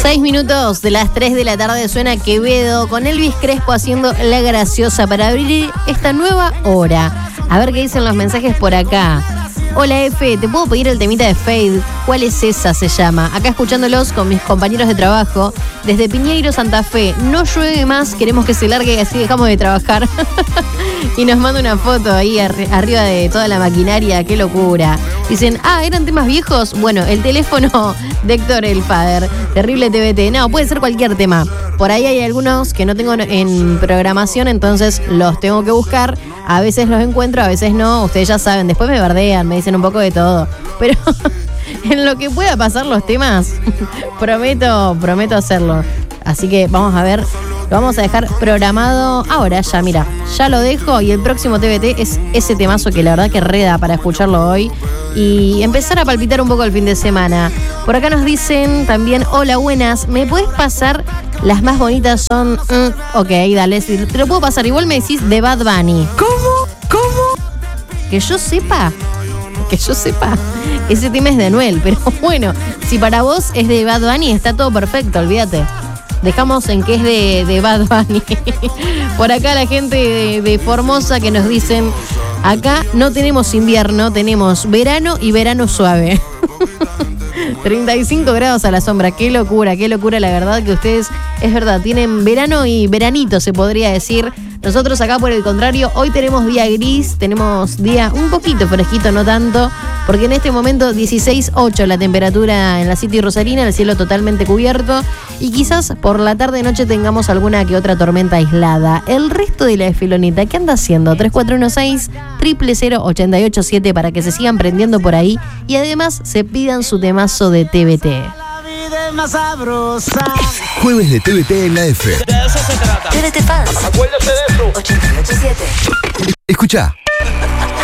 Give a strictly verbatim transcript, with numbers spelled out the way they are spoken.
Seis minutos de las tres de la tarde suena Quevedo con Elvis Crespo haciendo la graciosa para abrir esta nueva hora. A ver qué dicen los mensajes por acá. Hola F, ¿te puedo pedir el temita de Fade? ¿Cuál es esa? Se llama. Acá escuchándolos con mis compañeros de trabajo desde Piñeiro, Santa Fe. No llueve más, queremos que se largue y así dejamos de trabajar. Y nos manda una foto ahí arri- arriba de toda la maquinaria. ¡Qué locura! Dicen, ah, ¿eran temas viejos? Bueno, el teléfono de Héctor el Fader. Terrible T V T. No, puede ser cualquier tema. Por ahí hay algunos que no tengo en programación, entonces los tengo que buscar. A veces los encuentro, a veces no. Ustedes ya saben, después me bardean, me dicen un poco de todo. Pero en lo que pueda pasar los temas, prometo, prometo hacerlo. Así que vamos a ver, lo vamos a dejar programado ahora ya, mira. Ya lo dejo y el próximo T V T es ese temazo que la verdad que reda para escucharlo hoy. Y empezar a palpitar un poco el fin de semana. Por acá nos dicen también, hola, buenas, ¿me puedes pasar? Las más bonitas son... Mm, ok, dale, sí, te lo puedo pasar. Igual me decís de Bad Bunny. ¿Cómo? ¿Cómo? Que yo sepa, que yo sepa, ese tema es de Anuel. Pero bueno, si para vos es de Bad Bunny, está todo perfecto, olvídate. Dejamos en que es de, de Bad Bunny. Por acá la gente de, de Formosa que nos dicen, acá no tenemos invierno, tenemos verano y verano suave. treinta y cinco grados a la sombra, qué locura, qué locura, la verdad que ustedes, es verdad, tienen verano y veranito, se podría decir. Nosotros acá, por el contrario, hoy tenemos día gris, tenemos día un poquito fresquito, no tanto, porque en este momento dieciséis punto ocho la temperatura en la City Rosarina, el cielo totalmente cubierto, y quizás por la tarde-noche tengamos alguna que otra tormenta aislada. El resto de la esfilonita, ¿qué anda haciendo? tres cuatro uno seis, cero cero cero, ocho ocho siete para que se sigan prendiendo por ahí y además se pidan su temazo de T V T. Más sabrosa. Jueves de T V T en la F. De eso se trata. T V T Fans. Acuérdate de eso. ocho ocho siete. Escucha.